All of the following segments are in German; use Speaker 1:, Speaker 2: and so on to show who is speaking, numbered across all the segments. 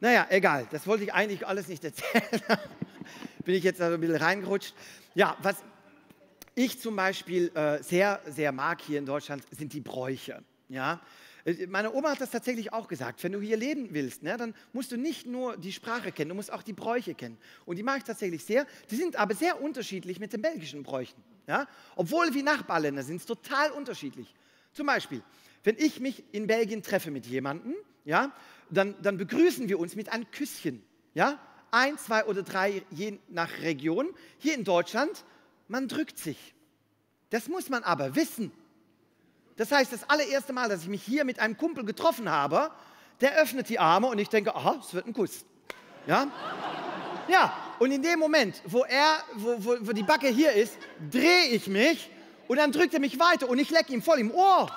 Speaker 1: Naja, egal, das wollte ich eigentlich alles nicht erzählen. Bin ich jetzt also ein bisschen reingerutscht. Ja, was ich zum Beispiel sehr, sehr mag hier in Deutschland, sind die Bräuche. Ja? Meine Oma hat das tatsächlich auch gesagt. Wenn du hier leben willst, ne, dann musst du nicht nur die Sprache kennen, du musst auch die Bräuche kennen. Und die mag ich tatsächlich sehr. Die sind aber sehr unterschiedlich mit den belgischen Bräuchen. Ja? Obwohl wir Nachbarländer sind, es total unterschiedlich. Zum Beispiel, wenn ich mich in Belgien treffe mit jemandem, ja, dann begrüßen wir uns mit einem Küsschen. Ja? 1, 2 oder 3, je nach Region. Hier in Deutschland, man drückt sich. Das muss man aber wissen. Das heißt, das allererste Mal, dass ich mich hier mit einem Kumpel getroffen habe, der öffnet die Arme und ich denke, aha, es wird ein Kuss. Ja? Ja, und in dem Moment, wo die Backe hier ist, drehe ich mich und dann drückt er mich weiter und ich lecke ihm voll im Ohr.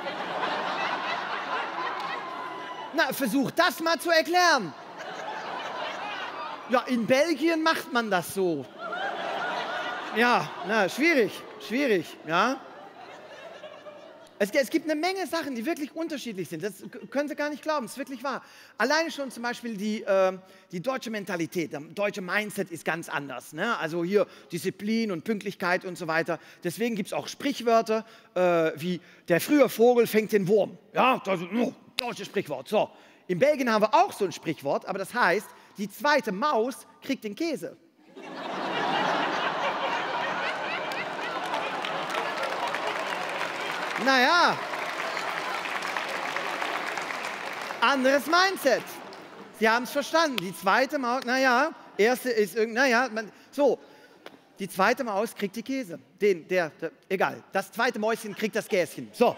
Speaker 1: Na, versuch das mal zu erklären. Ja, in Belgien macht man das so. Ja, na, schwierig, ja. Es gibt eine Menge Sachen, die wirklich unterschiedlich sind. Das können Sie gar nicht glauben, das ist wirklich wahr. Alleine schon zum Beispiel die deutsche Mentalität, das deutsche Mindset ist ganz anders. Ne? Also hier Disziplin und Pünktlichkeit und so weiter. Deswegen gibt es auch Sprichwörter wie der frühe Vogel fängt den Wurm. Ja, das ist ein deutsches Sprichwort. So. In Belgien haben wir auch so ein Sprichwort, aber das heißt, die zweite Maus kriegt den Käse. Naja, anderes Mindset. Sie haben es verstanden. Die zweite Maus, naja, erste ist so, die zweite Maus kriegt die Käse. Egal, das zweite Mäuschen kriegt das Gäschen. So.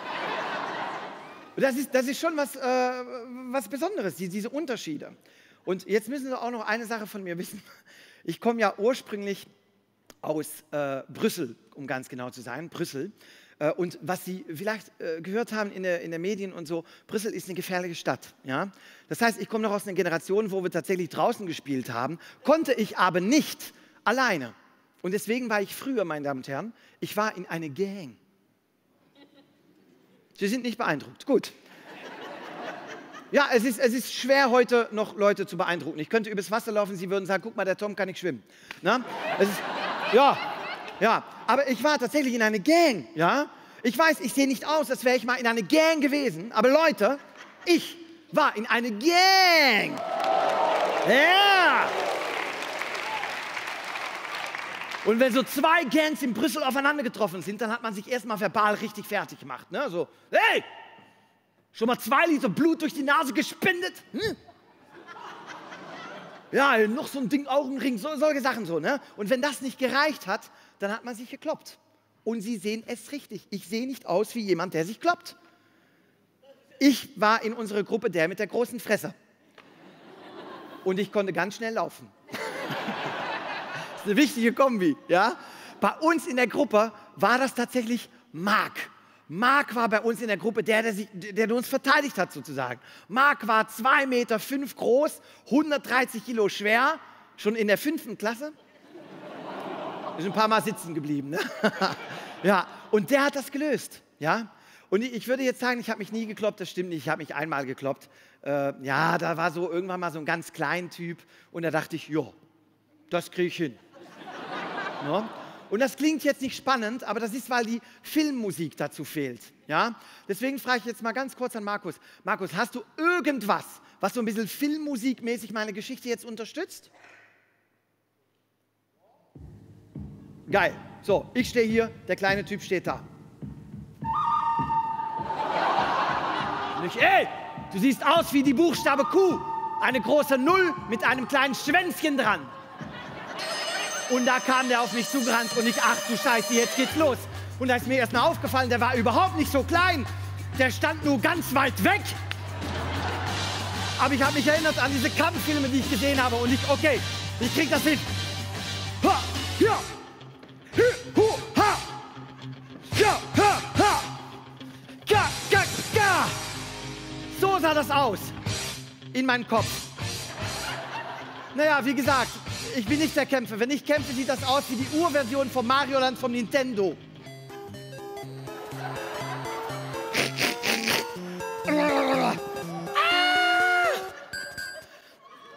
Speaker 1: Das ist schon was Besonderes, diese Unterschiede. Und jetzt müssen Sie auch noch eine Sache von mir wissen. Ich komme ja ursprünglich aus Brüssel, um ganz genau zu sein, Brüssel. Und was Sie vielleicht gehört haben in der Medien und so, Brüssel ist eine gefährliche Stadt. Ja? Das heißt, ich komme noch aus einer Generation, wo wir tatsächlich draußen gespielt haben, konnte ich aber nicht alleine. Und deswegen war ich früher, meine Damen und Herren, ich war in eine Gang. Sie sind nicht beeindruckt. Gut. Ja, es ist schwer, heute noch Leute zu beeindrucken. Ich könnte übers Wasser laufen, Sie würden sagen, guck mal, der Tom kann nicht schwimmen. Na? Ja, aber ich war tatsächlich in einer Gang, ja. Ich weiß, ich sehe nicht aus, als wäre ich mal in einer Gang gewesen, aber Leute, ich war in einer Gang. Ja. Und wenn so zwei Gangs in Brüssel aufeinander getroffen sind, dann hat man sich erstmal verbal richtig fertig gemacht, ne? So, hey, schon mal 2 Liter Blut durch die Nase gespendet? Hm? Ja, noch so ein Ding, Augenring, solche Sachen so, ne? Und wenn das nicht gereicht hat, dann hat man sich gekloppt. Und Sie sehen es richtig. Ich sehe nicht aus wie jemand, der sich kloppt. Ich war in unserer Gruppe der mit der großen Fresse. Und ich konnte ganz schnell laufen. Das ist eine wichtige Kombi, ja? Bei uns in der Gruppe war das tatsächlich Marc. Marc war bei uns in der Gruppe der uns verteidigt hat sozusagen. Marc war 2,5 Meter groß, 130 Kilo schwer, schon in der 5. Klasse. Ist ein paar Mal sitzen geblieben. Ne? Ja, und der hat das gelöst. Ja? Und ich würde jetzt sagen, ich habe mich nie gekloppt, das stimmt nicht, ich habe mich einmal gekloppt. Ja, da war so irgendwann mal so ein ganz kleiner Typ und da dachte ich, ja, das kriege ich hin. Ja? Und das klingt jetzt nicht spannend, aber das ist, weil die Filmmusik dazu fehlt. Ja? Deswegen frage ich jetzt mal ganz kurz an Markus. Markus, hast du irgendwas, was so ein bisschen filmmusikmäßig meine Geschichte jetzt unterstützt? Geil. So, ich stehe hier, der kleine Typ steht da. Und ich, ey, du siehst aus wie die Buchstabe Q. Eine große Null mit einem kleinen Schwänzchen dran. Und da kam der auf mich zugerannt und ich, ach du Scheiße, jetzt geht's los. Und da ist mir erst mal aufgefallen, der war überhaupt nicht so klein. Der stand nur ganz weit weg. Aber ich habe mich erinnert an diese Kampffilme, die ich gesehen habe. Und okay, ich krieg das hin. Ha, ja. So sah das aus in meinem Kopf. Naja, wie gesagt, ich bin nicht der Kämpfer. Wenn ich kämpfe, sieht das aus wie die Urversion von Mario Land vom Nintendo.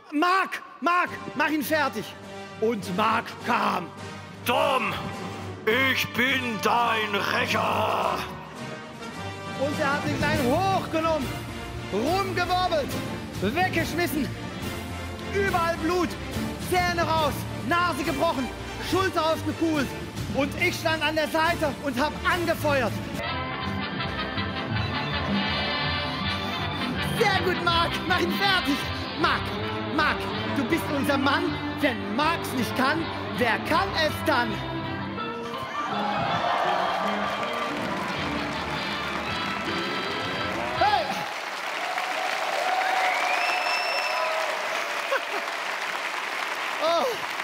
Speaker 1: Mark, mach ihn fertig. Und Mark kam.
Speaker 2: Tom, ich bin dein Rächer.
Speaker 1: Und er hat den Kleinen hochgenommen, rumgewirbelt, weggeschmissen. Überall Blut, Zähne raus, Nase gebrochen, Schulter ausgekugelt. Und ich stand an der Seite und habe angefeuert. Sehr gut, Mark, mach ihn fertig. Mark, du bist unser Mann. Wenn Mark's nicht kann, wer kann es dann? Hey! Oh.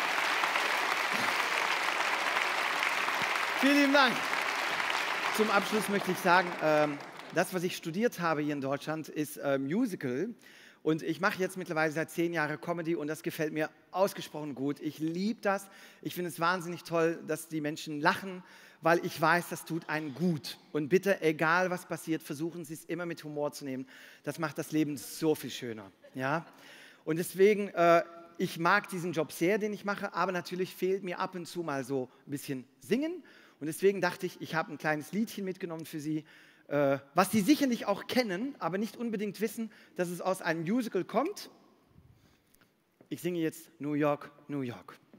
Speaker 1: Vielen lieben Dank. Zum Abschluss möchte ich sagen, das, was ich studiert habe hier in Deutschland, ist Musical. Und ich mache jetzt mittlerweile seit 10 Jahren Comedy und das gefällt mir ausgesprochen gut. Ich liebe das. Ich finde es wahnsinnig toll, dass die Menschen lachen, weil ich weiß, das tut einen gut. Und bitte, egal was passiert, versuchen Sie es immer mit Humor zu nehmen. Das macht das Leben so viel schöner. Ja? Und deswegen, ich mag diesen Job sehr, den ich mache, aber natürlich fehlt mir ab und zu mal so ein bisschen Singen. Und deswegen dachte ich, ich habe ein kleines Liedchen mitgenommen für Sie, was Sie sicherlich auch kennen, aber nicht unbedingt wissen, dass es aus einem Musical kommt. Ich singe jetzt New York, New York.